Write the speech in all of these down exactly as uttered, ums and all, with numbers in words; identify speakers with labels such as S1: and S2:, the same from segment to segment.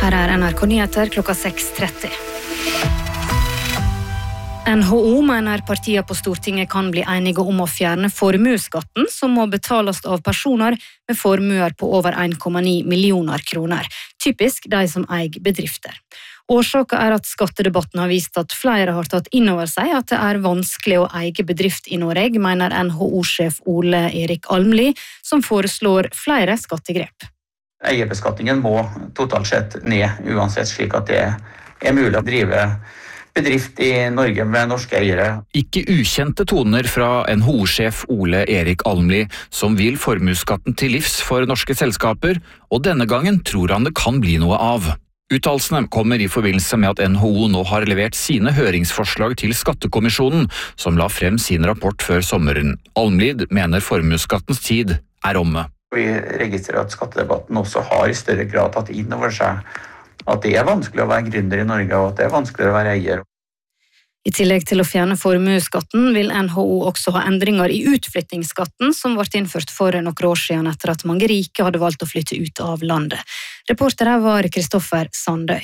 S1: Her er N R K Nyheter klokka seks tretti. N H O mener partiene på Stortinget kan bli enige om å fjerne formueskatten som må betales av personer med formuer på over en komma ni millioner kroner, typisk de som eier bedrifter. Årsaken er at skattedebatten har vist at flere har tatt inn over seg at det er vanskelig å eie bedrift i Norge, mener N H O-sjef Ole Erik Almli, som foreslår flere skattegrep.
S2: Eierbeskatningen må totalt sett ned uansett, slik at det er mulig å drive bedrift i Norge med norske eiere.
S3: Ikke ukjente toner fra N H O-sjef Ole Erik Almli, som vil formuesskatten til livs for norske selskaper, og denne gangen tror han det kan bli noe av. Uttalelsene kommer i forbindelse med at N H O nå har levert sine høringsforslag til Skattekommisjonen, som la frem sin rapport før sommeren. Almli mener formuesskattens tid er omme.
S2: Vi registrerer at skattedebatten også har i større grad tatt inn over seg at det er vanskelig å være gründer i Norge, og at det er vanskelig å være eier.
S1: I tillegg til å fjerne formuesskatten vil N H O også ha endringer i utflyttingsskatten, som ble innført for noen år siden etter at mange rike hadde valgt å flytte ut av landet. Reporter her var Kristoffer Sandøy.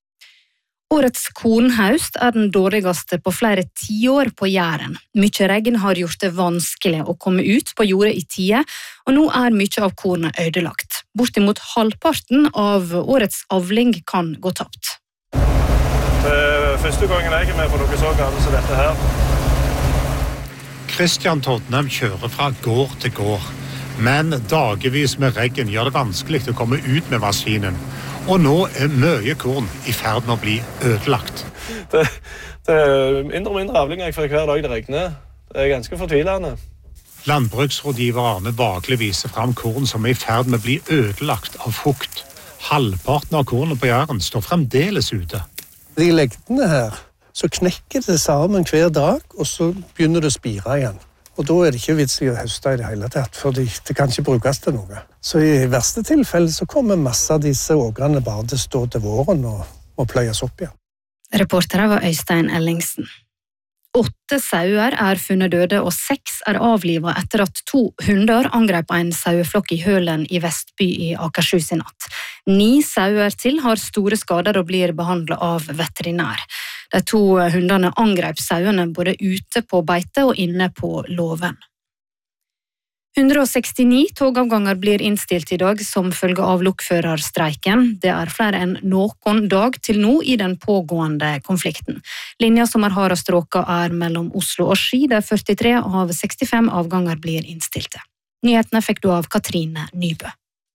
S1: Årets kornhaust er den dårligste på flere tiår på Jæren. Mye regn har gjort det vanskelig å komme ut på jordet i tide, og nå er mye av kornet ødelagt. Bortimot halvparten av årets avling kan gå tapt.
S4: Det er første gangen jeg er med på noe så galt som dette her.
S5: Kristian Todnem kjører fra gård til gård, men dagevis med regn gjør det vanskelig å komme ut med maskinen. Og nå er mye korn i ferd med å bli ødelagt.
S4: Det, det er mindre og mindre avling jeg for hver dag det regner. Det er ganske fortvilende.
S5: Landbruksrådgiver Arne Bagli viser frem korn som er i ferd med å bli ødelagt av fukt. Halvparten av kornet på Jæren står fremdeles ute.
S6: De legdene her, så knekker det sammen hver dag, og så begynner det å spire igjen. Og da er det ikke vits i å høste i det hele tatt, for det kan ikke brukes til noe. Så i verste tilfelle så kommer masse av disse ågrene bare til å stå til våren og, og pløyes opp igjen.
S1: Reportere var Øystein Ellingsen. Åtte sauer er funnet døde, og seks er avlivet etter at to hunder angrep en saueflokk i Hølen i Vestby i Akershus i natt. Ni sauer til har store skader og blir behandlet av veterinær. De to hundene angrep sauene både ute på beite og inne på låven. hundre og sekstini togavganger blir innstilt i dag som følge av lokførerstreiken. Det er flere enn noen dag til nå i den pågående konflikten. Linja som er hardest råket er mellom Oslo og Ski, der førtitre av sekstifem avganger blir innstilte. Nyhetene fikk du av Katrine Nybø.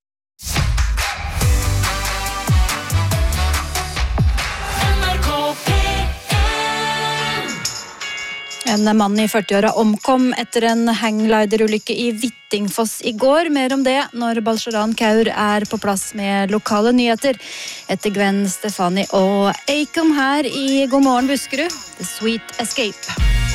S7: En mann i førtiåra omkom etter en hanggliderulykke i Hvittingfoss i går. Mer om det når Balsharan Kaur er på plass med lokale nyheter. Etter Gwen Stefani og Acom her i God morgen Buskerud, The Sweet Escape.